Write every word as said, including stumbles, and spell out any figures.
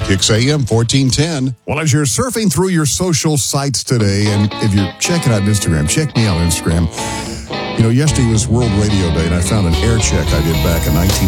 Kicks A M fourteen ten. Well, as you're surfing through your social sites today, and if you're checking out Instagram, check me out on Instagram. You know, yesterday was World Radio Day, and I found an air check I did back in nineteen